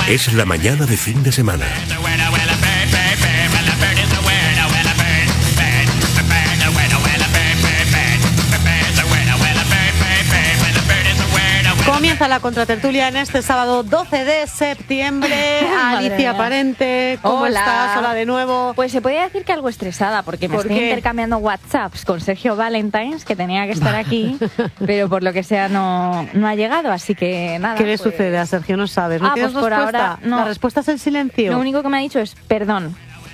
Es la mañana de fin de semana. Comienza la contratertulia en este sábado 12 de septiembre. Alicia Parente, ¿cómo estás? Hola de nuevo. Pues se podría decir que algo estresada, porque me estoy intercambiando WhatsApps con Sergio Valentines, que tenía que estar aquí, pero por lo que sea no ha llegado, así que nada. ¿Qué le sucede a Sergio? No sabes. ¿No tienes pues por respuesta? ahora no. La respuesta es el silencio. Lo único que me ha dicho es perdón.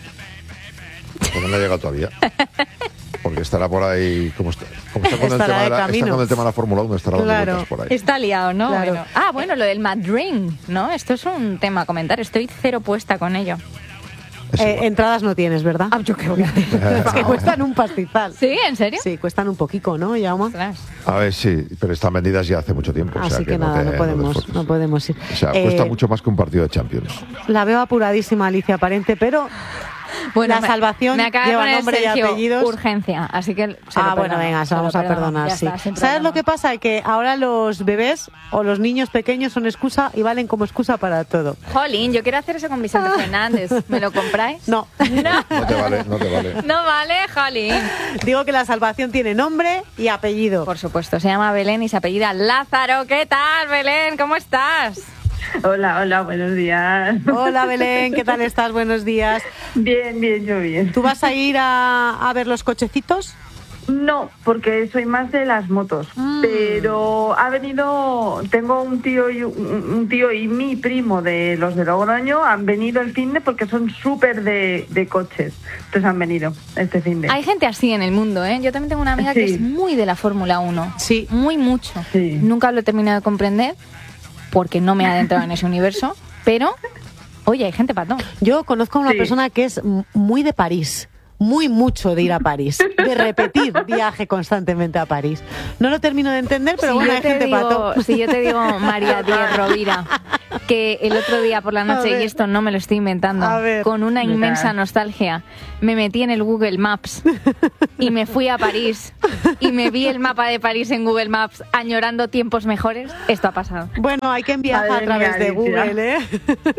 Pues no le ha llegado todavía. Porque estará por ahí, como está con el tema de la Fórmula 1, estará dando vueltas por ahí. Está liado, ¿no? Claro. Bueno, lo del Madrid, ¿no? Esto es un tema a comentar. Estoy cero puesta con ello. Entradas no tienes, ¿verdad? Yo qué voy a hacer. Es que cuestan un pastizal. ¿Sí? ¿En serio? Sí, cuestan un poquito, ¿no, Jaume? A ver, sí, pero están vendidas ya hace mucho tiempo. Así o sea que nada, no podemos ir. O sea, cuesta mucho más que un partido de Champions. La veo apuradísima, Alicia Parente, pero... Bueno, la salvación lleva nombre y apellidos. Urgencia, así que bueno, venga, vamos a perdonar, sí. ¿Sabes lo que pasa? Que ahora los bebés o los niños pequeños son excusa y valen como excusa para todo. Jolín, yo quiero hacer eso con Vicente Fernández. ¿Me lo compráis? No. No te vale. No vale, jolín. Digo que la salvación tiene nombre y apellido. Por supuesto, se llama Belén y se apellida Lázaro. ¿Qué tal, Belén? ¿Cómo estás? Hola, buenos días. Hola, Belén, ¿qué tal estás? Buenos días. Bien, yo bien. ¿Tú vas a ir a ver los cochecitos? No, porque soy más de las motos. Pero ha venido, tengo un tío y mi primo de los de Logroño, han venido el finde porque son súper de coches. Entonces han venido este finde. Hay gente así en el mundo, ¿eh? Yo también tengo una amiga que es muy de la Fórmula 1. Sí. Muy mucho. Sí. Nunca lo he terminado de comprender porque no me he adentrado en ese universo, pero, oye, hay gente patón. Yo conozco a una persona que es muy de París, mucho de ir a París, de repetir viaje constantemente a París. No lo termino de entender, pero bueno, hay gente patón. Si yo te digo, María Díez Rovira, que el otro día por la noche, y esto no me lo estoy inventando, con una inmensa nostalgia, me metí en el Google Maps y me fui a París y me vi el mapa de París en Google Maps añorando tiempos mejores. Esto ha pasado. Bueno, hay quien viaja a través de Google, ¿eh?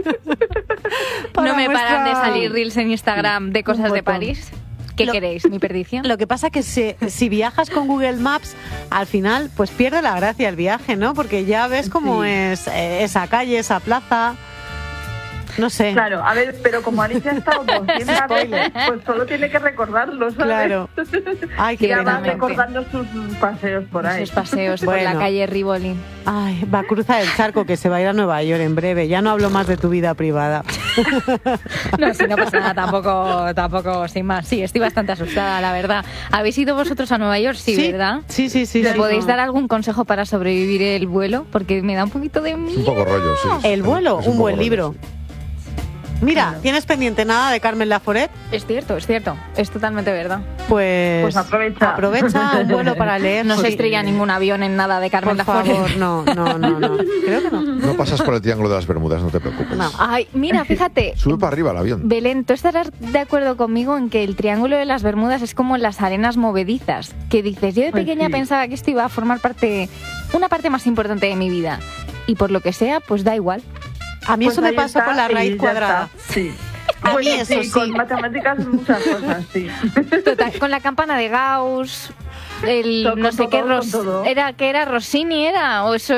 No me paran de salir reels en Instagram de cosas de París. ¿Qué queréis? ¿Mi perdición? Lo que pasa que si viajas con Google Maps, al final pues pierde la gracia el viaje, ¿no? Porque ya ves cómo es esa calle, esa plaza. No sé. Claro, a ver, pero como Alicia ha estado 200 veces, pues solo tiene que recordarlo, ¿sabes? Claro. Ay, qué va recordando sus paseos por ahí. Sus paseos por la calle Rivoli. Ay, va a cruzar el charco, que se va a ir a Nueva York en breve. Ya no hablo más de tu vida privada. No, si no pasa nada, tampoco, sin más. Sí, estoy bastante asustada, la verdad. ¿Habéis ido vosotros a Nueva York? Sí, ¿verdad? Sí. ¿Me podéis dar algún consejo para sobrevivir el vuelo? Porque me da un poquito de miedo. Un poco rollo, sí. El vuelo, un buen libro. Sí. Mira, ¿tienes pendiente nada de Carmen Laforet? Es cierto, es totalmente verdad. Pues aprovecha un vuelo para leer. No se estrella ningún avión en nada de Carmen Laforet. Por favor, no. Creo que no. No pasas por el Triángulo de las Bermudas, no te preocupes. No. Ay, mira, fíjate. Sube para arriba el avión. Belén, ¿tú estarás de acuerdo conmigo en que el Triángulo de las Bermudas es como las arenas movedizas? Que dices, yo de pequeña pensaba que esto iba a formar una parte más importante de mi vida. Y por lo que sea, pues da igual. A mí eso me pasó con la raíz cuadrada. Sí. A mí eso sí. Con matemáticas muchas cosas, sí. Total, con la campana de Gauss, no sé qué, era Rossini, o eso...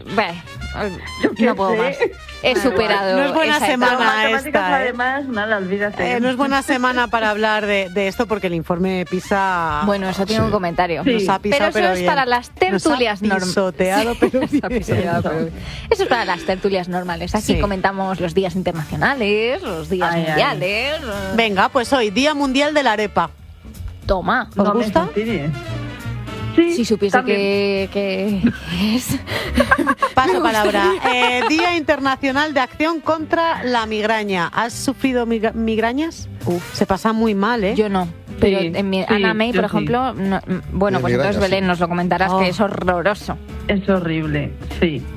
no puedo más. He superado. No es buena semana esta. Además, nada, olvídate. No es buena semana para hablar de esto porque el informe PISA... Bueno, eso tiene un comentario. Nos ha pisado, pero eso es para las tertulias normales. Eso es para las tertulias normales. Aquí comentamos los días internacionales, los días mundiales. Venga, pues hoy, Día Mundial de la Arepa. Toma. ¿Os gusta? Sí, si supiese que es. Paso palabra. Día Internacional de Acción contra la Migraña. ¿Has sufrido migrañas? Se pasa muy mal, ¿eh? Yo no. Pero Ana May, por ejemplo, no, bueno, pues entonces Belén nos lo comentarás, que es horroroso. Es horrible, sí.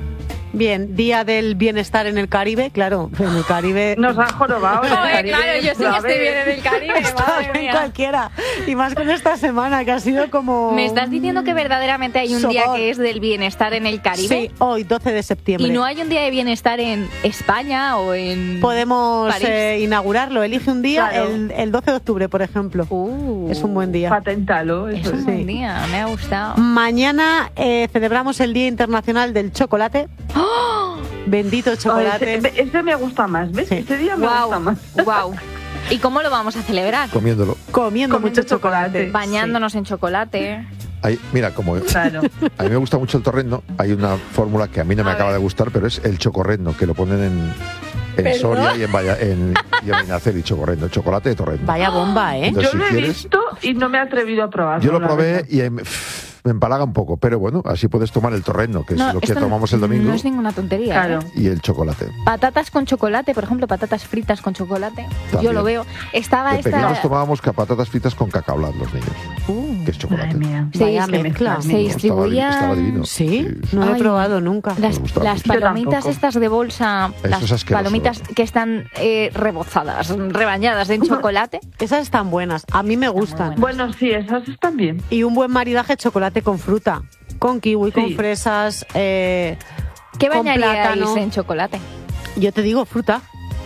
Bien, Día del Bienestar en el Caribe, claro, en el Caribe... Nos han jorobado en el Caribe. Claro, yo sí que estoy bien en el Caribe, madre mía. Cualquiera, y más con esta semana que ha sido como... ¿Me estás diciendo que verdaderamente hay un día que es del bienestar en el Caribe? Sí, hoy, 12 de septiembre. ¿Y no hay un día de bienestar en España o en Podemos inaugurarlo, elige un día, claro. el 12 de octubre, por ejemplo. Es un buen día. Paténtalo. Es un buen día, me ha gustado. Mañana celebramos el Día Internacional del Chocolate. ¡Oh! Bendito chocolate. Ese me gusta más, ¿ves? Sí. Este día me gusta más. Wow. ¿Y cómo lo vamos a celebrar? Comiendo mucho chocolate. Bañándonos en chocolate. Mira, Claro. a mí me gusta mucho el torrezno, hay una fórmula que a mí no me acaba de gustar, pero es el chocorrezno, que lo ponen en Soria y en Benacer y chocorrezno, chocolate de torrezno. Vaya bomba, ¿eh? Entonces, Yo lo he visto y no me he atrevido a probarlo. Yo lo probé y me empalaga un poco, pero bueno, así puedes tomar el torrezno, que es lo que tomamos el domingo. No es ninguna tontería. Claro. Y el chocolate. Patatas con chocolate, por ejemplo, patatas fritas con chocolate. También. Yo lo veo. Estaba De pequeños tomábamos patatas fritas con cacao los niños, que es chocolate. Madre mía. Vaya mezcla. Se distribuía. Estaba divino. ¿Sí? No lo he probado nunca. Las palomitas estas de bolsa, Eso es las asqueroso. palomitas que están rebozadas, rebañadas en chocolate. Esas están buenas, a mí me gustan. Bueno, sí, esas están bien. Y un buen maridaje chocolate con fruta, con kiwi, con fresas, ¿Qué con bañaríais plátano. en chocolate? Yo te digo fruta.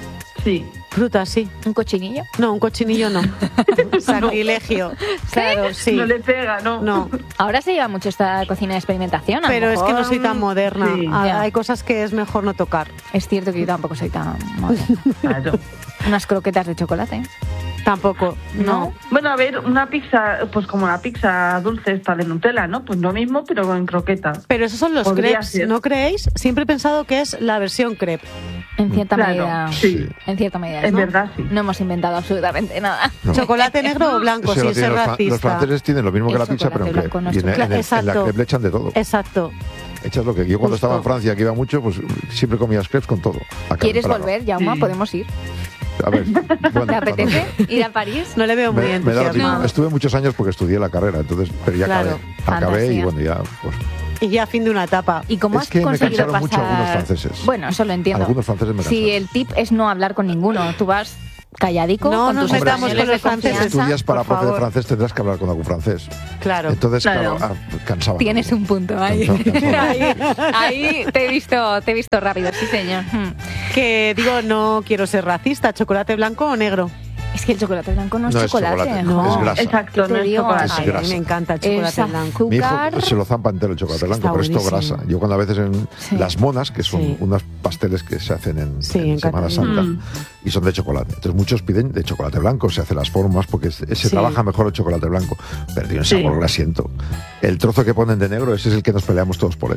Sí. Fruta, sí. ¿Un cochinillo? No, un cochinillo no. Sacrilegio. Claro, sí. No le pega, ¿no? No, Ahora se lleva mucho esta cocina de experimentación. a lo pero es que no mejor, soy tan moderna. sí. Hay cosas que es mejor no tocar. Es cierto que yo tampoco soy tan moderna. Claro. Unas croquetas de chocolate. Tampoco, no. Bueno, a ver, una pizza, pues como la pizza dulce esta de Nutella, ¿no? Pues lo mismo, pero en croqueta. Pero esos son los Podría crepes, ser. ¿no creéis? Siempre he pensado que es la versión crepe. En cierta Claro, medida. sí. En cierta medida. En ¿no? verdad, sí. No hemos inventado absolutamente nada. No. ¿Chocolate negro o blanco? Eso Sin lo ser tienen los racista. franceses tienen lo mismo que El la pizza, pero en chocolate crepe. blanco no Y es en la Exacto. crepe le echan de todo. Exacto. Echas lo que yo cuando Justo. estaba en Francia, que iba mucho, pues siempre comía crepes con todo. Acá en ¿Quieres Praga. volver, Jaume? Sí. Podemos ir. A ver, bueno, ¿Te apetece ir a París? No le veo muy me da lo entusiasmado. mismo. Estuve muchos años porque estudié la carrera, entonces, pero ya Claro, acabé y fantasía. bueno, ya pues Y ya fin de una etapa. ¿Y cómo Es has que me conseguido cansaron mucho pasar? algunos franceses. Bueno, eso lo entiendo. Algunos franceses me Si cansaron. el tip es no hablar con ninguno, tú vas calladico No con nos tus metamos españoles con los de confianza. franceses. Estudias para por profe de favor. francés, tendrás que hablar con algún francés. Claro. Entonces, Claro. cansaba. Tienes un punto ahí. Cansaba. ahí te he visto rápido, sí señor. Que digo, no quiero ser racista. ¿Chocolate blanco o negro? Es que el chocolate blanco no es No es chocolate. chocolate, es grasa. Exacto, ¿Qué te no es digo? chocolate. Es Ay, a grasa. mí me encanta el Es chocolate blanco. Mi hijo azúcar. se lo zampa entero el chocolate blanco, Está pero esto buenísimo. grasa. Yo cuando a veces en Sí. las monas, que son Sí. unos pasteles que se hacen en Sí, en Semana Cataluña. Santa, y son de chocolate. Entonces muchos piden de chocolate blanco, se hacen las formas porque se Sí. trabaja mejor el chocolate blanco, pero tiene un Sí. sabor grasiento. El trozo que ponen de negro, ese es el que nos peleamos todos por él,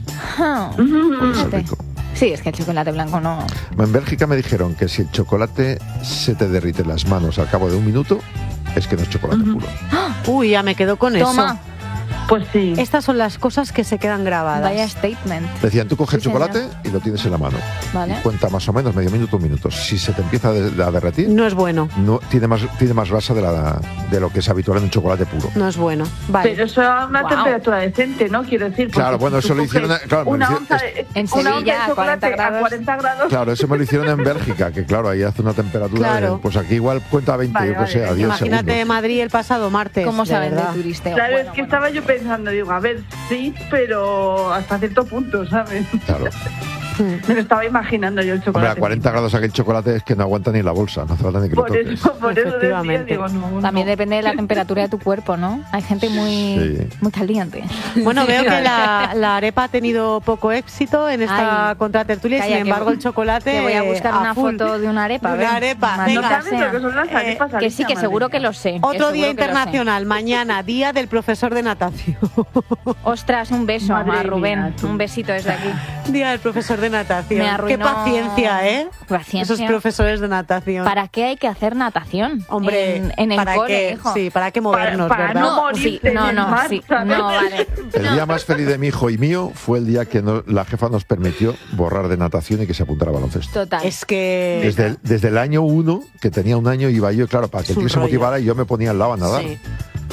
Ah, porque es el fíjate. rico. Sí, es que el chocolate blanco no. En Bélgica me dijeron que si el chocolate se te derrite en las manos al cabo de un minuto, es que no es chocolate puro. Uy, ya me quedo con Toma, Pues sí. Estas son las cosas que se quedan grabadas. vaya statement. Decían, tú coges el Sí, chocolate y lo tienes en la mano. Vale. Y cuenta más o menos medio minuto, un minuto. Si se te empieza a derretir, No es bueno. no tiene más grasa de lo que es habitual en un chocolate puro. No es bueno. Vale. Pero eso a una Guau. temperatura decente, ¿no? Quiero decir. porque Claro, bueno, si eso tú lo hicieron coges claro, una me onza hicieron- de, En una Sevilla, onza de a 40 chocolate grados. a 40 grados. Claro, eso me lo hicieron en Bélgica, que claro, ahí hace una temperatura, Claro. pues aquí igual cuenta 20, Vale, yo que sé, vale. a 10 Imagínate segundos. Madrid el pasado martes. ¿Cómo de saben de verdad. turisteo? Claro, Bueno, es que bueno. estaba yo pensando, digo, a ver, sí, pero hasta cierto punto, ¿sabes? Claro. Me lo estaba imaginando yo el Hombre, chocolate. a 40 grados aquel chocolate es que no aguanta ni la bolsa, no hace falta ni que lo Por toques. eso decía, Efectivamente. digo, no. También depende de la temperatura de tu cuerpo, ¿no? Hay gente muy, Sí. muy caliente. Bueno, veo que la arepa ha tenido poco éxito en esta Ay, contratertulia y calla, sin embargo que- el chocolate Te voy a buscar a una full. foto de una arepa. De ven. una arepa, Maldita venga. ¿No sabes sea. lo que son las arepas? Que sí, que Alicia, seguro madre que lo mía? sé. Otro que día seguro que lo sé. internacional, mañana, día del profesor de natación. Ostras, un beso Madre a Rubén. mía, tú. Un besito desde aquí. Día del profesor de natación. Me Qué arruinó- paciencia, ¿eh? Paciencia. Esos profesores de natación. ¿Para qué hay que hacer natación? Hombre, en el ¿para cole, qué? hijo. Sí, ¿para qué movernos, Para verdad? no No, morirte sí, en no, el no, mar, sí, ¿sabes? no, vale. El día más feliz de mi hijo y mío fue el día que la jefa nos permitió borrar de natación y que se apuntara a baloncesto. Total. Es que... Desde el año 1, que tenía un año, iba yo, claro, para que el Es un tío se rollo. motivara y yo me ponía al lado a nadar. Sí.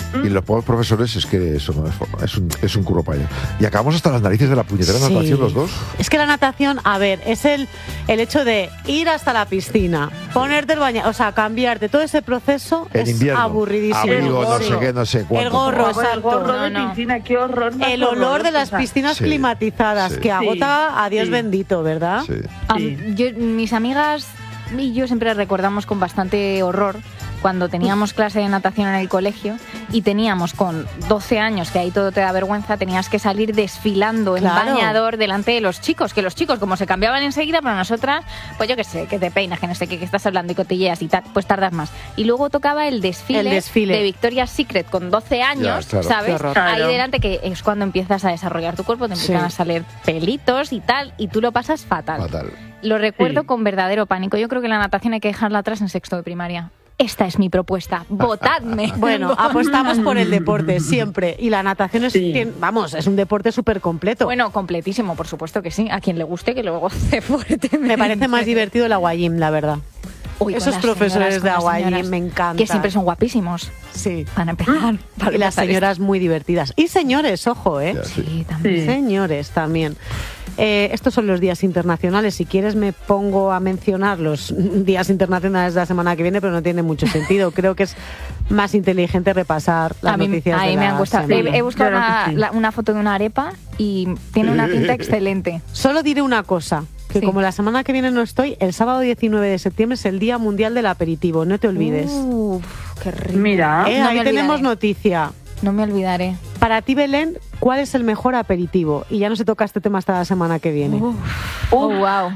Y los pobres profesores es que eso no es forma, es un curro para ellos. Y acabamos hasta las narices de la puñetera natación los dos. Es que la natación, a ver, es el hecho de ir hasta la piscina, ponerte el baño, o sea, cambiarte, todo ese proceso en es invierno, aburridísimo. Abrigo, no sé qué, no sé cuánto. El gorro, exacto. El gorro de piscina, qué horror. El olor de las piscinas climatizadas, que agota a Dios bendito, ¿verdad? Sí. Mis amigas y yo siempre recordamos con bastante horror cuando teníamos clase de natación en el colegio y teníamos con 12 años, que ahí todo te da vergüenza, tenías que salir desfilando en bañador delante de los chicos, que los chicos como se cambiaban enseguida, para nosotras, pues yo qué sé, que te peinas, que no sé qué, que estás hablando y cotilleas y tal, pues tardas más. Y luego tocaba el desfile de Victoria's Secret con 12 años, ¿sabes? Ahí delante, que es cuando empiezas a desarrollar tu cuerpo, te empiezan a salir pelitos y tal, y tú lo pasas fatal. Lo recuerdo con verdadero pánico. Yo creo que la natación hay que dejarla atrás en sexto de primaria. Esta es mi propuesta, votadme. Bueno, apostamos por el deporte, siempre. Y la natación es, es un deporte súper completo. Bueno, completísimo, por supuesto que sí. A quien le guste, que lo goce fuertemente. Me parece más divertido el aguayim, la verdad. Uy, esos profesores de aguayim me encantan. Que siempre son guapísimos. Sí. Para empezar. Y las señoras muy divertidas. Y señores, ojo, ¿eh? Sí, también. Señores, también. Estos son los días internacionales. Si quieres me pongo a mencionar los días internacionales de la semana que viene, pero no tiene mucho sentido. Creo que es más inteligente repasar las noticias de la semana. A mí me han gustado. He buscado una foto de una arepa y tiene una pinta excelente. Solo diré una cosa, que como la semana que viene no estoy, el sábado 19 de septiembre es el Día Mundial del Aperitivo. No te olvides. Qué rico. Mira, ahí tenemos noticia. No me olvidaré. Para ti, Belén, ¿cuál es el mejor aperitivo? Y ya no se toca este tema hasta la semana que viene. Wow.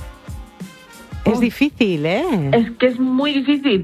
Es difícil, ¿eh? Es que es muy difícil,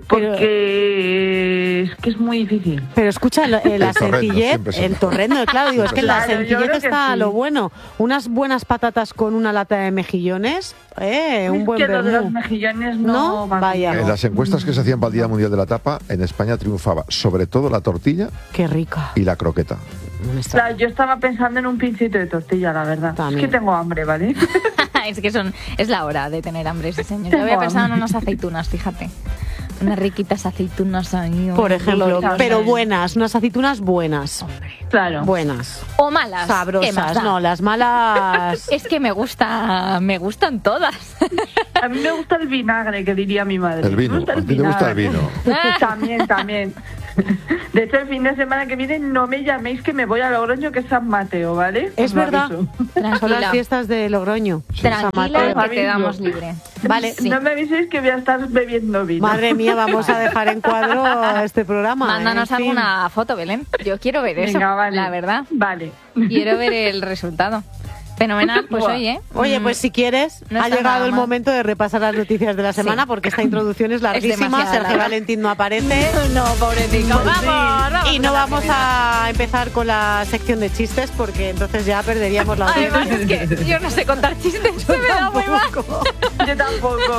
porque es que es muy difícil. Pero escucha, la sencillez, el torrendo, claro, digo, es que en la sencillez está lo bueno. Unas buenas patatas con una lata de mejillones, un buen vermú. De los mejillones no vaya. En las encuestas que se hacían para el Día Mundial de la Tapa, en España triunfaba sobre todo la tortilla. Qué rica. Y la croqueta. Claro, yo estaba pensando en un pincito de tortilla, la verdad. También. Es que tengo hambre, ¿vale? Es que es la hora de tener hambre, sí, señor. Yo había pensado en unas aceitunas, fíjate. Unas riquitas aceitunas ahí. Por ejemplo, pero buenas, unas aceitunas buenas. Hombre. Claro. Buenas. O malas. Sabrosas. No, las malas. Es que me gustan todas. A mí me gusta el vinagre, que diría mi madre. El vino. ¿A ti te gusta el vino? También. De hecho, el fin de semana que viene no me llaméis, que me voy a Logroño, que es San Mateo, ¿vale? Es verdad. Son las fiestas de Logroño. Sí. Tranquila, que te damos libre. Vale. Sí. No me aviséis que voy a estar bebiendo vino. Madre mía, vamos a dejar en cuadro este programa. Mándanos alguna foto, Belén. Yo quiero ver eso, la verdad. Vale. Quiero ver el resultado. Fenomenal, pues Oye, pues si quieres, ha llegado el momento de repasar las noticias de la semana, porque esta introducción es larguísima. Sergio Valentín no aparece. No, pobrecito. Vamos. Y no vamos a empezar con la sección de chistes, porque entonces ya perderíamos la audiencia. Además es que yo no sé contar chistes, se me da muy mal. Yo tampoco.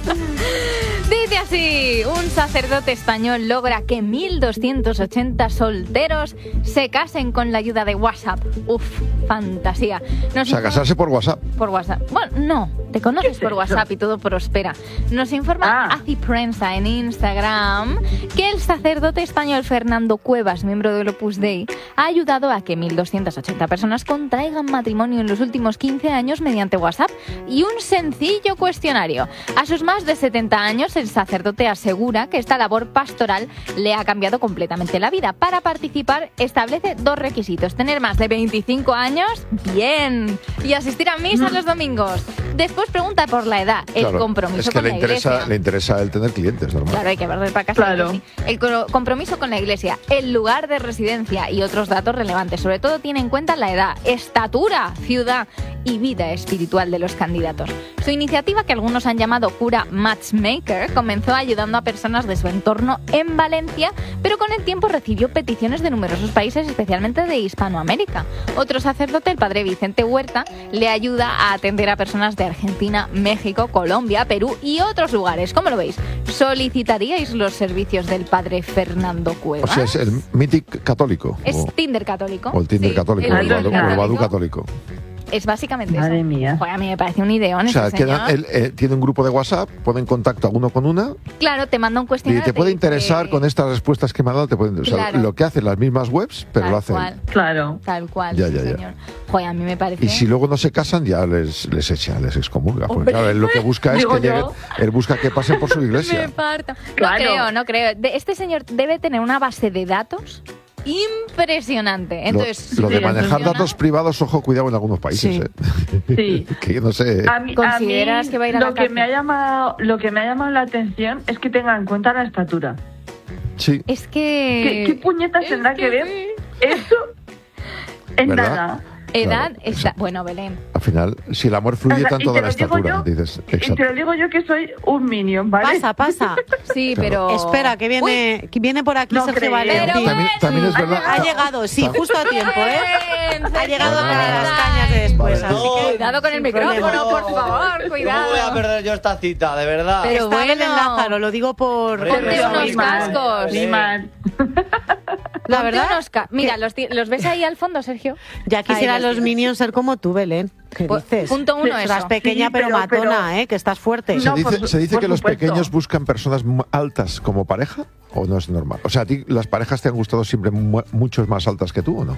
Dice así: un sacerdote español logra que 1.280 solteros se casen con la ayuda de WhatsApp. Uf, fantasía. O sea, casarse por WhatsApp. Por WhatsApp. Bueno, no, te conoces por WhatsApp y todo prospera. Nos informa Aci Prensa en Instagram que el sacerdote español Fernando Cuevas, miembro del Opus Dei, ha ayudado a que 1.280 personas contraigan matrimonio en los últimos 15 años mediante WhatsApp y un sencillo cuestionario. A sus más de 70 años, el sacerdote asegura que esta labor pastoral le ha cambiado completamente la vida. Para participar, establece 2 requisitos: tener más de 25 años, bien, y asistir a misa los domingos. Después pregunta por la edad, el compromiso con la iglesia. Le interesa el tener clientes, normal. Claro, hay que verlo para casa. Claro. El compromiso con la iglesia, el lugar de residencia y otros datos relevantes. Sobre todo tiene en cuenta la edad, estatura, ciudad y vida espiritual de los candidatos. Su iniciativa, que algunos han llamado cura matchmaker, comenzó ayudando a personas de su entorno en Valencia, pero con el tiempo recibió peticiones de numerosos países, especialmente de Hispanoamérica. Otro sacerdote, el padre Vicente Huerta, le ayuda a atender a personas de Argentina, México, Colombia, Perú y otros lugares. ¿Cómo lo veis? ¿Solicitaríais los servicios del padre Fernando Cuevas? O sea, es el Mythic católico. Es Tinder católico. O el Tinder católico, o el Badoo católico. Es básicamente Madre eso. mía. Joder, a mí me parece un ideón O sea, ese señor. tiene un grupo de WhatsApp, pone en contacto a uno con una Claro, te manda un y cuestionario. te puede dice- interesar con estas respuestas que me ha dado, te puede interesar. Claro. Lo que hacen las mismas webs, pero Tal lo hacen. cual, Claro. tal cual, Ya, sí, ya, ya. señor. Joder, a mí me parece... Y si luego no se casan, ya les echa, les excomulga. Porque Hombre. claro, él lo que busca es Digo que lleguen, yo. él busca que pasen por su Me iglesia. parto. Claro. No creo. Este señor debe tener una base de datos impresionante. Entonces, lo de si manejar funciona- datos privados, ojo, cuidado en algunos países. Sí. Sí. Que yo no sé. ¿Consideras que va a ir a la lo que cárcel? me ha llamado la atención es que tenga en cuenta la estatura. Sí, Es que... ¿Qué puñetas tendrá que ver eso en ¿Verdad? nada? Edad Claro, está... eso. Bueno, Belén. al final, si el amor fluye O sea, tanto y de te la lo digo estatura, yo, dices. Y te Exacto. lo digo yo que soy un minion, ¿vale? Pasa. Sí, Claro. pero... Espera, que viene por aquí No Sergio creo. Valentín. Pero También es verdad. Ha llegado, sí, justo a tiempo, ¿eh? Bien, Ha llegado Sergio. a las cañas de después. Vale. Así que, Cuidado con el sin micrófono, problema. por favor, cuidado. ¿Cómo voy a perder yo esta cita, de verdad? Pero Está Belén bueno. Lázaro, lo digo por... Hombre, Ponte pero unos muy mal. cascos. Ni mal. La Ponte verdad, unos Mira, ¿los ves ahí al fondo, Sergio? ya quisiera Ahí los los tienes. Minions ser como tú, Belén. ¿Qué Pues, dices? punto uno, Estás eso. pequeña Sí, pero pero- matona, que estás fuerte. No, por Se dice que los supuesto. pequeños buscan personas altas como pareja, ¿o no es normal? O sea, ¿a ti las parejas te han gustado siempre muchos más altas que tú o no?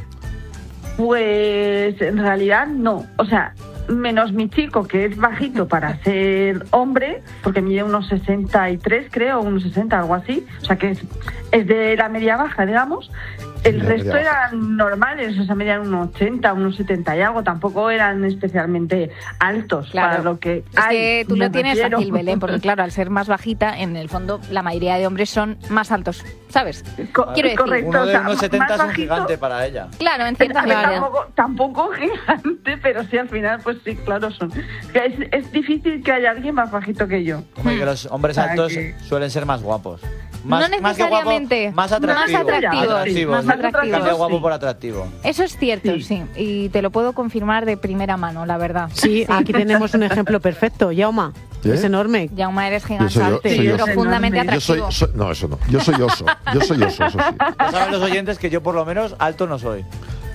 Pues en realidad no. O sea, menos mi chico, que es bajito para ser hombre, porque mide unos 63, creo, unos 60, algo así. O sea, que es de la media baja, digamos. El De la resto media baja. eran normales, o sea, medían unos 80, unos 70 y algo. Tampoco eran especialmente altos para lo que Es hay. que tú me lo tienes refiero. fácil, Belén, porque claro, al ser más bajita, en el fondo la mayoría de hombres son más altos, ¿sabes? Quiero decir, correcto. Uno o de sea, unos 70 más es un bajito. gigante para ella. claro, en cierta A ver, medida. tampoco gigante, pero sí al final, pues sí, claro, son. Que es difícil que haya alguien más bajito que yo. Hombre, que los hombres Para altos que- suelen ser más guapos. No Más que guapo, necesariamente. más atractivos. Más atractivos, más atractivos. Cambia guapo Sí. por atractivo. Eso es cierto, Sí. sí. Y te lo puedo confirmar de primera mano, la verdad. Sí, aquí tenemos un ejemplo perfecto. Yauma, ¿Sí? es enorme. Jaume, eres Yo soy gigante, yo. profundamente Yo atractivo. No, eso no. Yo soy oso. Eso sí. Ya saben los oyentes que yo por lo menos alto no soy.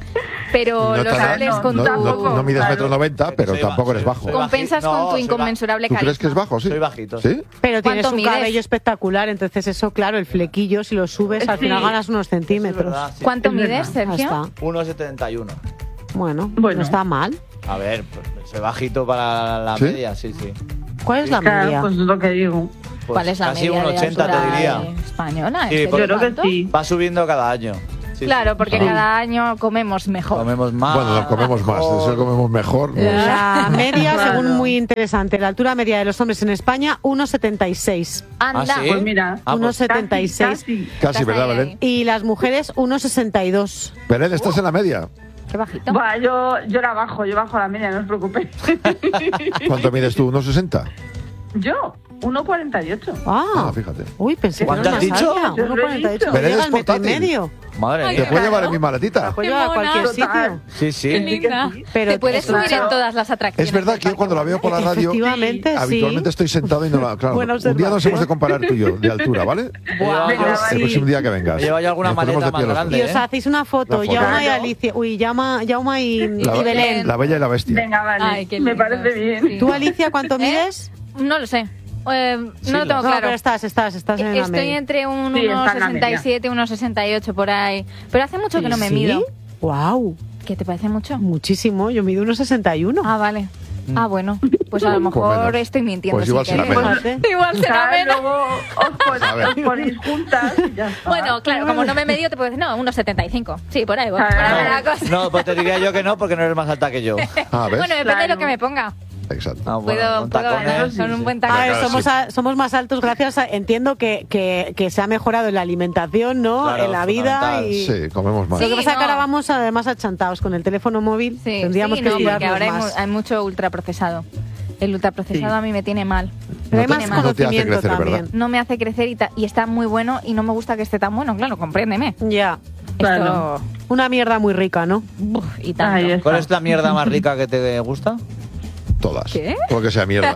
Pero No los tan- hables con no, tu... no mides Claro. 1,90 m, pero Soy tampoco eres soy- bajo. soy Compensas bajito. con No, tu soy inconmensurable ¿Tú crees que es carisma. bajo? Sí. Soy bajito. ¿Sí? Pero tienes ¿Cuánto un mides? cabello espectacular, entonces eso, claro, el flequillo, si lo subes, al Sí. final ganas unos Eso es centímetros. verdad, sí. ¿Cuánto Es mides, verdad. Ya Sergio? está. 1,71. Bueno, Bueno. no está mal. A ver, pues, soy bajito para la ¿Sí? media, sí. ¿Cuál es la Claro, media? pues es lo que digo. Pues ¿Cuál es la casi media un de 80 te altura diría. española? Sí, ¿En serio porque- Yo creo que tanto? sí. Va subiendo cada año. Sí, Claro, sí. porque Sí. cada año comemos mejor. Comemos más. Bueno, nos comemos más. De eso comemos mejor. no sé. La media, Claro. según muy interesante, la altura media de los hombres en España, 1,76. Anda. ¿Ah, sí? Pues mira, Ah, pues- 1,76. casi. Casi, Estás ¿verdad, ahí, Belén? Y las mujeres, 1,62. Belén, estás en la media. Qué bajito. Va, yo la bajo, yo bajo la media, no os preocupéis. ¿Cuánto mides tú? ¿1,60? Yo, 1,48. Ah, Fíjate. uy, pensé que ¿Cuánto era has más dicho? alta. Yo lo he 1,48. dicho. Me Belén llega es al metro y portátil. medio. Madre Ay, Te mía. puede llevar en claro. mi maletita. La puedo Qué llevar a mona. cualquier Total. sitio. Sí, sí. Qué linda. Pero Te puedes escucha, subir en todas las atracciones. Es verdad que yo cuando la veo por la radio, Efectivamente, sí. habitualmente estoy sentado y no la... Claro, Buena un día nos observación. hemos de comparar tú y yo, de altura, ¿vale? Venga, pues vale. El próximo día que vengas. Lleva ya alguna Nos ponemos maleta de pie más los dos. grande. Y os hacéis una foto, Una foto. Yauma y Claro. Alicia. Uy, Yauma y Belén. La Bella y la Bestia. Venga, vale. Ay, qué Me lindo, parece bien. sí. ¿Tú, Alicia, cuánto mides? No lo sé. No Sí, lo tengo No, claro. pero estás en la Estoy media. entre un Sí, está en la 1,67, 1,68 por ahí. Pero hace mucho que no me ¿Sí? mido. Wow, ¿Qué te parece mucho? muchísimo. Yo mido 1,61. Ah, vale. Ah, bueno. Pues a lo mejor menos. estoy mintiendo. Pues igual sin será querer. menos. Fíjate. Igual será Claro, menos. luego A ver. os ponéis juntas y ya está. Bueno, claro, como no me he medido, te puedo decir, no, 1,75. Sí, por ahí va. Claro. Por ahí va la cosa. No, pues te diría yo que no, porque no eres más alta que yo. Ah, ¿ves? Bueno, depende de Claro. lo que me ponga. Exacto. Ah, bueno, Puedo con tacones, ganar sí, con sí. un buen A tacón. ver, Claro, somos más altos gracias a... Entiendo que se ha mejorado en la alimentación, ¿no? Claro, en la vida. fundamental. Y... Sí, comemos más. Lo que pasa es que no. ahora vamos además achantados con el teléfono móvil. Sí, Tendríamos sí, que no, porque estirarnos ahora hay, más. hay mucho ultraprocesado. El ultraprocesado Sí. a mí me tiene mal. Pero hay No más te- no te hace conocimiento crecer, también. ¿verdad? No me hace crecer y está muy bueno y no me gusta que esté tan bueno, claro, compréndeme. Ya. Claro. Esto... Una mierda muy rica, ¿no? Uf, y tanto. Ahí está. ¿Cuál es la mierda más rica que te gusta? Todas. ¿Qué? Todo lo que sea mierda.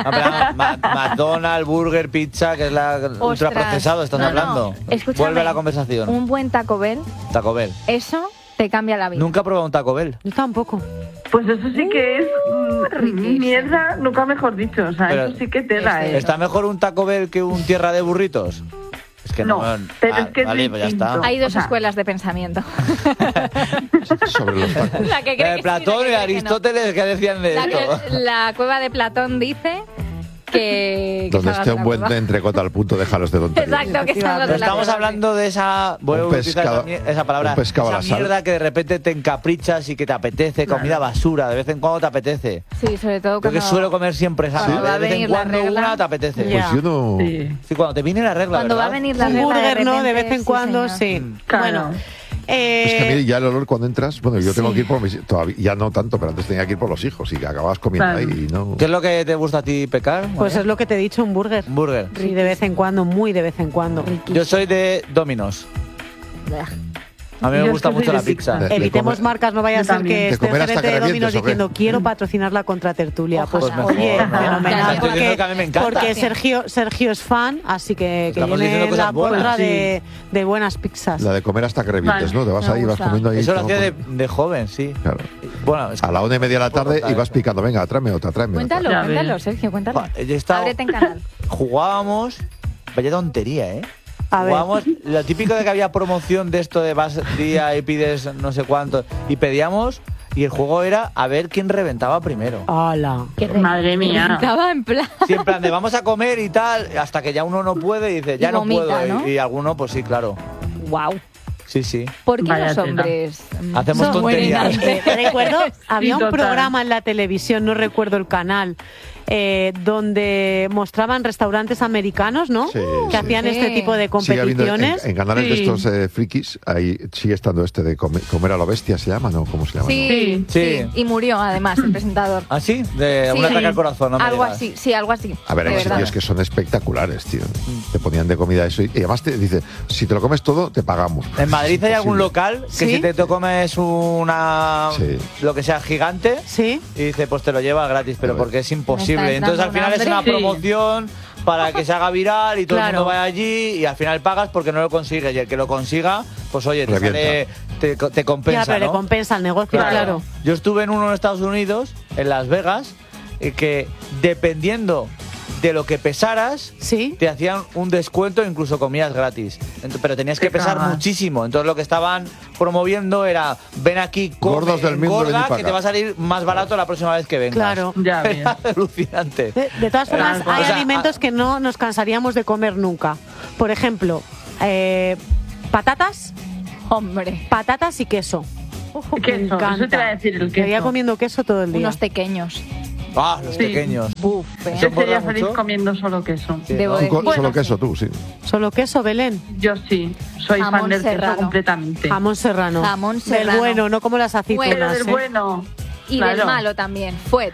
McDonald's, Burger, Pizza, que es la Ostras. ultraprocesado, estás No, no. hablando. Escúchame. Vuelve a la conversación. Un buen Taco Bell, Taco Bell. eso Te cambia la vida. Nunca he probado un Taco Bell. Yo tampoco. Pues eso sí que es mierda, nunca mejor dicho. O sea, Pero eso sí que tela, ¿Está mejor un Taco Bell que un tierra de burritos? Es que no. Pero es que vale, es pues ya distinto. está. Hay dos escuelas de pensamiento. Sobre los tacos. La que cree que sí, Platón la que y cree que no. Aristóteles, ¿qué decían de esto? La cueva de Platón dice que Donde salgas esté de un la buen cueva. entrecota al punto, déjalos de tonterías. Exacto, que salgas Pero de la estamos cueva. hablando de esa, voy a Un utilizar pescado- esa palabra, un pescado a la esa sal. mierda que de repente te encaprichas y que te apetece, comida basura, de vez en cuando te apetece. Sí, sobre todo Yo cuando... que suelo comer siempre esa, cuando va a de vez en venir la cuando regla. una te apetece. Pues Ya. yo no... Sí, cuando te viene la regla, Cuando va a ¿verdad? venir la Un regla burger, ¿no? De repente, vez en sí, cuando, señor. sí. Claro. Bueno. Es que a mí ya el olor cuando entras, bueno, yo tengo que ir por mis, todavía, ya no tanto, pero antes tenía que ir por los hijos y que acababas comiendo Claro. ahí y no... ¿Qué es lo que te gusta a ti pecar? Pues es lo que te he dicho, un burger. Un burger. Sí, de vez en cuando, muy de vez en cuando. Yo soy de Domino's. A mí me Yo gusta es que mucho soy la de pizza. pizza. Evitemos comer- marcas, no vaya a Yo ser también. que ¿De esté el comer hasta gerente que de Domino's revientes o qué? diciendo quiero patrocinar la contratertulia. Ojo, Pues mejor, oye, ¿no? fenomenal. Estoy diciendo que a mí me encanta. Porque Sergio es fan, así que Estamos viene diciendo la cosas buenas, contra sí. de buenas pizzas. La de comer hasta que revientes, Vale. ¿no? Te vas Me ahí y vas gusta. comiendo ahí. Eso lo todo hacía con- de joven, sí. Claro. Bueno, es que A la 1:30 de la tarde cortar ibas eso. picando, venga, tráeme otra. Cuéntalo, Ya cuéntalo, ves. Sergio, cuéntalo. Yo he estado- Ábrete en canal. Jugábamos, vaya tontería, ¿eh? A ver. Jugábamos, lo típico de que había promoción de esto de vas día y pides no sé cuánto, y pedíamos, y el juego era a ver quién reventaba primero. ¡Hala! Madre mía. Estaba en plan... Sí, en plan de vamos a comer y tal, hasta que ya uno no puede y dice, ya Y no vomita, puedo. ¿no? Y alguno, pues sí, claro. Wow. Sí, sí. ¿Por qué Vaya los tela. hombres Hacemos Son tonterías. buenas. Recuerdo, había un total. programa en la televisión, no recuerdo el canal, donde mostraban restaurantes americanos, ¿no? Sí, que sí. hacían Sí. este tipo de Sigue habiendo competiciones. en canales de Sí. estos frikis, ahí sigue estando este de comer a lo bestia, ¿se llama? ¿No? ¿Cómo se llama? Sí, Sí. sí. Y murió, además, el presentador. ¿Ah, sí? De Sí. un ataque al corazón, no me Algo digas. así, sí, algo así. A ver, de hay verdad. sitios que son espectaculares, tío. Te ponían de comida eso y además te dice, si te lo comes todo, te pagamos. En Madrid hay algún Imposible. local que ¿Sí? si te comes una... Sí. lo que sea gigante... Sí. Y dice, pues te lo lleva gratis, pero Joder. porque es Me imposible. estás Entonces al dando final un es una hambre. Sí. promoción para que se haga viral y todo Claro. el mundo vaya allí y al final pagas porque no lo consigues. Y el que lo consiga, pues oye, te, Revienta. sale, te compensa, Ya, pero le ¿no? compensa el negocio, claro. Yo estuve en uno en Estados Unidos, en Las Vegas, que dependiendo de lo que pesaras, Sí. te hacían un descuento, incluso comías gratis. Pero tenías que Te pesar cagas. muchísimo. Entonces lo que estaban promoviendo era, ven aquí, come, Gordos del mundo, engorda, venid pa' que acá. te va a salir más barato la próxima vez que vengas. Claro. Ya ves. Era alucinante. De todas formas, Claro. hay O sea, alimentos que no nos cansaríamos de comer nunca. Por ejemplo, patatas, patatas y queso. Me Queso, eso encanta. te iba a decir, el Me iría queso. comiendo queso todo el día. Unos pequeños. Ah, los Sí. pequeños. Buf, Yo ¿Eso sería engorda feliz mucho? comiendo solo queso. Sí, Debo ¿no? decir. Solo Bueno, queso sí. tú, sí. Solo queso, Belén. Yo sí, soy Jamón fan del queso serrano. completamente. Jamón serrano. Jamón Del serrano. bueno, no como las Pero aceitunas. del ¿eh? bueno. Y Claro. del malo también. Fuet.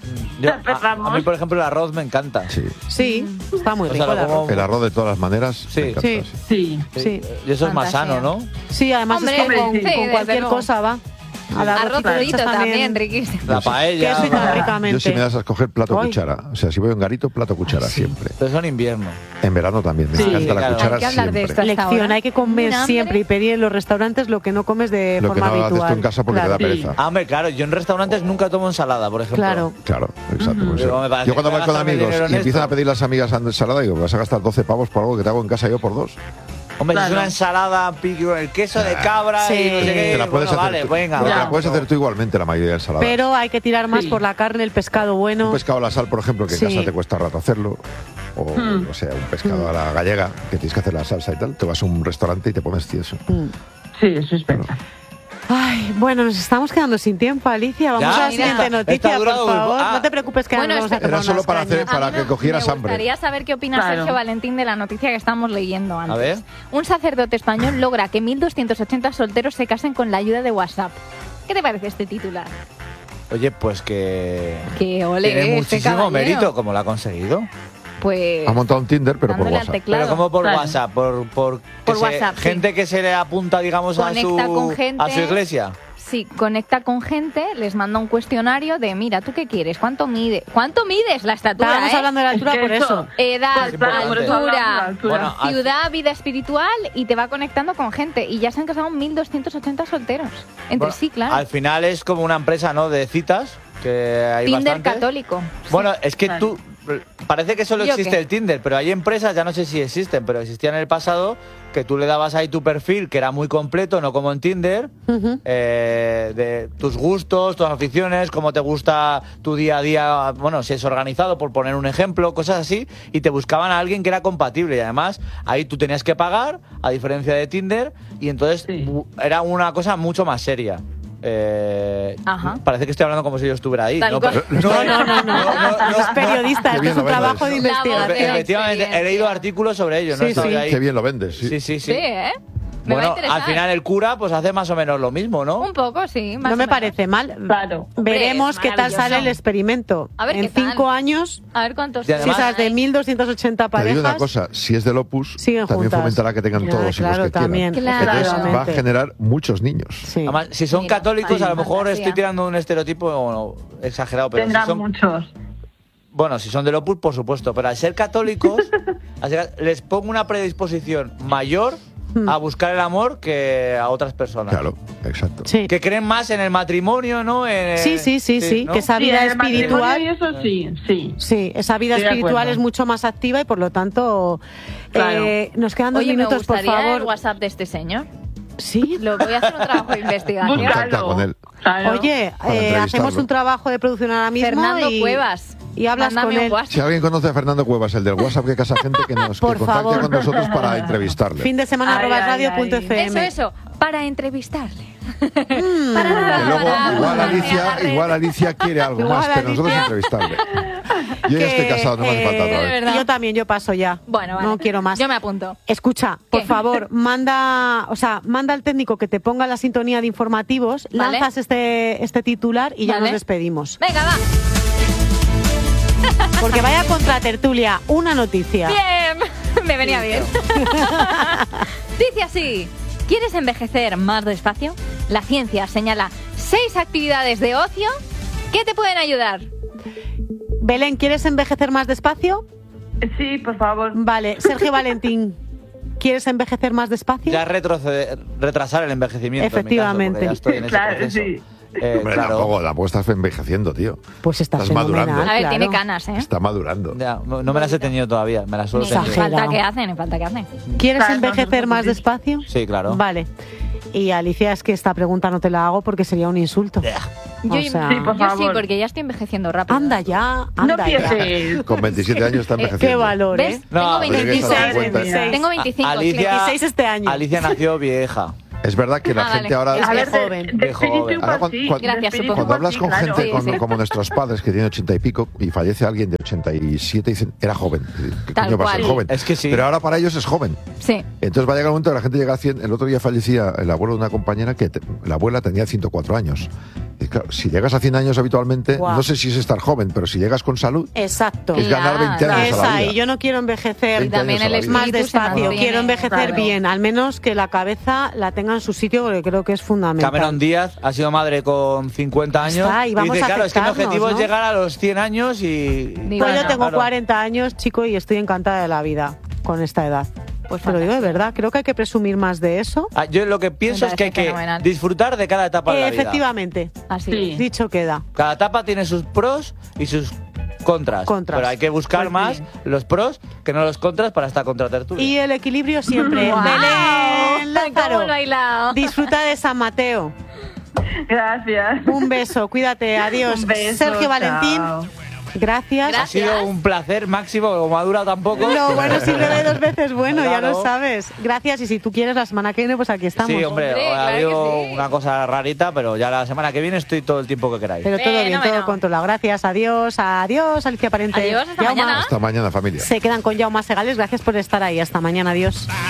A mí, por ejemplo, el arroz me encanta. Sí. Sí, está muy O rico. sea, el lo como- arroz. El arroz de todas las maneras. Sí. me encanta, Sí. Sí. Sí. Y eso es más Fantasía. sano, ¿no? Sí, además Hombre, es que con, sí, con desde cualquier luego. cosa va. Al arroz Arroz le echas crudito también, riquísimo. La paella. Queso y tan va. ricamente. Yo si me das a escoger plato Ay. cuchara. O sea, si voy en garito, plato cuchara siempre. Pero eso en invierno. En verano también. Me Sí, encanta la claro. cuchara Hay que hablar de siempre. esto. Hasta Lección, ahora. hay que comer Un hambre. siempre y pedir en los restaurantes lo que no comes de Lo que forma no haces habitual. tú en casa porque Claro. te da Sí. pereza. Ah, hombre, claro, yo en restaurantes nunca tomo ensalada, por ejemplo. Claro. Claro, exacto. pues Pero eso. me parece Yo cuando que voy con gastarme amigos dinero en y empiezan esto. a pedir las amigas ensalada, digo, vas a gastar 12 pavos por algo que te hago en casa yo por 2. Hombre, si es Claro. una ensalada piqui con el queso de cabra Sí. y no sé qué. Te la puedes bueno, hacer vale, tú. venga. Pero te va. la puedes hacer tú igualmente la mayoría de ensaladas. Pero hay que tirar más Sí. por la carne, el pescado bueno. Un pescado a la sal, por ejemplo, que en Sí. casa te cuesta rato hacerlo. O, o sea, un pescado a la gallega, que tienes que hacer la salsa y tal. Te vas a un restaurante y te pones tieso. Sí, eso es verdad. Ay, bueno, nos estamos quedando sin tiempo, Alicia. Vamos Ya, a la siguiente esta noticia, ha por durado muy favor. po- ah. No te preocupes que Bueno, ahora nos vamos a espera. tomar Era solo unas para hacer- cañas. para A mí que cogieras me hambre. gustaría saber qué opina Claro. Sergio Valentín de la noticia que estamos leyendo antes. A ver. Un sacerdote español logra que 1.280 solteros se casen con la ayuda de WhatsApp. ¿Qué te parece este titular? Oye, pues que. Que ole, Tiene este muchísimo caballero. mérito, como lo ha conseguido. Pues Ha montado un Tinder, pero por dándole al WhatsApp. teclado. Pero como por Claro. WhatsApp, por Por WhatsApp, sí. gente que se le apunta, digamos, Conecta con gente. a su iglesia. Sí, conecta con gente, les manda un cuestionario de, mira, ¿tú qué quieres? ¿Cuánto mides la estatura? Estábamos hablando de la altura por eso. Edad, Pues claro, por eso altura, hablamos de la altura. Bueno, ciudad, vida espiritual, y te va conectando con gente. Y ya se han casado 1.280 solteros. Entre sí, claro. Al final es como una empresa, ¿no? De citas, que hay Tinder bastante. católico. Bueno, es que Claro. parece que solo ¿Yo existe qué? el Tinder, pero hay empresas, ya no sé si existen, pero existían en el pasado, que tú le dabas ahí tu perfil, que era muy completo, no como en Tinder, de tus gustos, tus aficiones, cómo te gusta tu día a día, bueno, si es organizado, por poner un ejemplo, cosas así, y te buscaban a alguien que era compatible. Y además, ahí tú tenías que pagar, a diferencia de Tinder, y entonces era una cosa mucho más seria. Ajá. Parece que estoy hablando como si yo estuviera ahí. Tal ¿no? cual. No es periodista, Qué esto bien es un lo vendes trabajo de eso. investigación. Efectivamente, he leído artículos sobre ello, ¿no? Sí, Estoy sí. ahí. Qué bien lo vendes, sí. Sí. Sí, ¿eh? Me va a Bueno, interesar. al final el cura pues hace más o menos lo mismo, ¿no? Un poco, sí. Más No o me menos. parece mal. Claro. Veremos Hombre, qué tal maravilloso. sale el experimento. A ver en qué tal. 5 años, A ver cuántos. Y además- si esas de 1.280 Te digo una parejas... cosa, si es del Opus, Siguen también juntas. fomentará que tengan Ya, todos hijos claro, que también. quieran. Claro. Entonces va a Efectivamente. generar muchos niños. Sí. Además, si son Mira, católicos, a lo mejor fantasía. estoy tirando un estereotipo exagerado, pero Tendrán si son, muchos. bueno, si son del Opus, por supuesto, pero al ser católicos, les pongo una predisposición mayor a buscar el amor que a otras personas. Claro, exacto. Sí. Que creen más en el matrimonio, ¿no? Sí, ¿no? que esa Sí, vida en el matrimonio espiritual... y eso sí. Sí, esa vida Estoy de espiritual acuerdo. es mucho más activa y por lo tanto Claro. Nos quedan 2 Oye, minutos, me por gustaría favor. el WhatsApp de este señor. Sí. Lo voy a hacer un trabajo de investigación. Contacta con él. Claro. Oye, Para entrevistarlo. hacemos un trabajo de producción ahora mismo Fernando y, Cuevas. y hablas Mándame con un él. WhatsApp. Si alguien conoce a Fernando Cuevas, el del WhatsApp que casa gente, que Por contacte favor. con nosotros para entrevistarle. Fin de semana Ay, arroba ay, radio.fm. Eso, para entrevistarle. Que luego, igual Alicia quiere algo Igual más, pero nosotros Alicia. entrevistarle. Yo ya estoy casado, no me hace falta otra de vez. verdad. Yo también, yo paso ya. Bueno, vale. No quiero más. Yo me apunto. Escucha, por ¿Qué? favor, manda al técnico que te ponga la sintonía de informativos, Vale. lanzas este titular y ya Vale. nos despedimos. Venga, va. Porque vaya contra tertulia, una noticia. Bien. Me venía bien. Dice así. ¿Quieres envejecer más despacio? La ciencia señala 6 actividades de ocio que te pueden ayudar. Belén, ¿quieres envejecer más despacio? Sí, por favor. Vale, Sergio Valentín, ¿quieres envejecer más despacio? Ya retrasar el envejecimiento. Efectivamente. En mi caso, porque ya estoy en ese Claro, proceso. sí. Hombre, tampoco estás envejeciendo, tío. Pues está Estás madurando. fenomenal. A ver, claro. tiene canas, ¿eh? Está madurando. Ya, no me las he tenido todavía, me las suelo Ni tener. Exagerado. falta que hace, ni falta que hace. ¿Quieres Claro, no, envejecer no, más no. despacio? Sí, claro. Vale. Y Alicia, es que esta pregunta no te la hago porque sería un insulto. Yo, O sea, Sí, por yo sí, favor. porque ya estoy envejeciendo rápido. anda ya, No anda ya. empieces. Con 27 años está envejeciendo. Qué valor, ¿Ves? ¿eh? No, Tengo pero que estás 26. dando cuenta. 26. Tengo 25. Alicia, 26 este año. Alicia nació vieja. Es verdad que la Ah, gente vale. ahora... Es A de ver, joven. de De joven. espíritu Ahora, pues sí. cuando- de Gracias, espíritu, supongo. Cuando hablas sí, con claro. gente Sí, sí. como nuestros padres que tienen 80 y pico y fallece alguien de 87 y dicen, era joven. ¿Qué Tal coño va a ser cual. joven? Es que sí. Pero ahora para ellos es joven. Sí. Entonces va a llegar un momento que la gente llega a 100. El otro día fallecía el abuelo de una compañera que la abuela tenía 104 años. Y claro, si llegas a 100 años habitualmente, Guau. no sé si es estar joven, pero si llegas con salud, Exacto. es ganar 20 años Es a la ahí, vida. yo no quiero envejecer 20 también años a el la vida. más espíritu se despacio, mantiene. quiero envejecer Claro. bien, al menos que la cabeza la tenga en su sitio porque creo que es fundamental. Cameron Díaz ha sido madre con 50 años. Está, y vamos dice, a claro, es que mi aceptarnos, objetivo ¿no? es llegar a los 100 años y... Ni Pues yo Bueno, tengo claro. 40 años, chico, y estoy encantada de la vida con esta edad. Pues Te lo digo de fantástico. verdad, creo que hay que presumir más de eso. Ah, yo lo que pienso Me es que hay parece que fenomenal. disfrutar de cada etapa de la vida. Efectivamente, Así Sí. es. dicho queda. Cada etapa tiene sus pros y sus contras. Pero hay que buscar Pues más sí. los pros que no los contras para esta contratertulia. Y el equilibrio siempre. ¡Guau! Belén Lázaro, ¿Cómo lo he bailado? disfruta de San Mateo. Gracias. Un beso, cuídate, adiós. Un beso, Sergio chao. Valentín, gracias. Ha sido un placer máximo, como ha durado tampoco. Lo bueno siempre de 2 veces bueno, ya Claro. lo sabes. Gracias, y si tú quieres la semana que viene, pues aquí estamos. Sí, hombre, Hombre, ha claro habido que sí. una cosa rarita, pero ya la semana que viene estoy todo el tiempo que queráis. Pero todo bien, Fenómeno. todo controlado. Gracias, adiós, adiós, Alicia Parente. Adiós, hasta Jaume. mañana. Hasta mañana, familia. Se quedan con Jaume Segales, gracias por estar ahí. Hasta mañana, adiós.